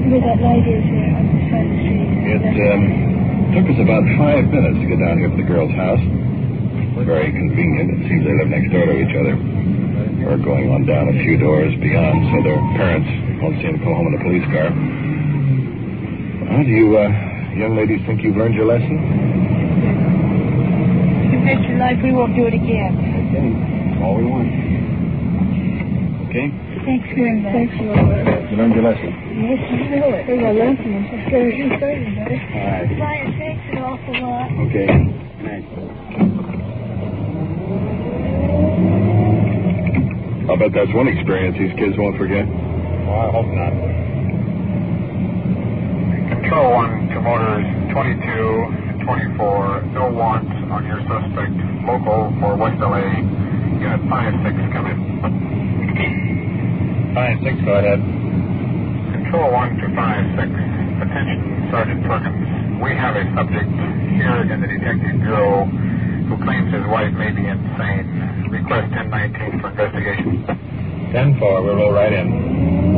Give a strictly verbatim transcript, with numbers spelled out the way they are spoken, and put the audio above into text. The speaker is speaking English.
where that light is here on the side of the street. It um, took us about five minutes to get down here to the girl's house. Very convenient. It seems they live next door to each other. We're going on down a few doors beyond, so their parents won't see them come home in a police car. Well, do you uh, young ladies think you've learned your lesson? You bet your life we won't do it again. Okay. That's all we want. Okay? Thanks very much. Thanks, Lord. You learned your lesson? Yes, I know it. There's a lesson. I'm so scared you started, buddy. All right. Brian, thanks an awful lot. Okay. Thanks. I'll bet that's one experience these kids won't forget. Well, I hope not. Control one to motors twenty-two and twenty-four. No want on your suspect. Local for West L A. Unit five six, come in. five six, go ahead. Control one to five six. Attention, Sergeant Perkins. We have a subject here in the Detective Bureau who claims his wife may be insane. Request ten nineteen for investigation. ten four, we'll roll right in.